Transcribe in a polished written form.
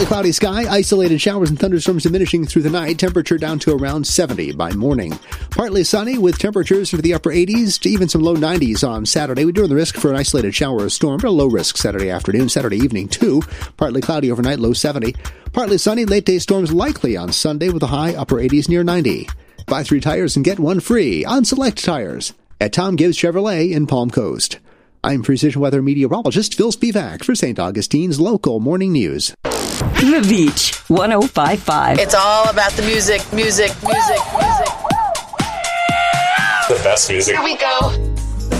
Partly cloudy sky, isolated showers and thunderstorms diminishing through the night, temperature down to around 70 by morning. Partly sunny with temperatures into the upper 80s to even some low 90s on Saturday. We do run the risk for an isolated shower or storm, but a low risk Saturday afternoon, Saturday evening too. Partly cloudy overnight, low 70. Partly sunny, late day storms likely on Sunday with a high upper 80s near 90. Buy 3 tires and get 1 free on select tires at Tom Gibbs Chevrolet in Palm Coast. I'm precision weather meteorologist Phil Spivak for St. Augustine's Local Morning News. The Beach 105.5. It's all about the music. The best music. Here we go.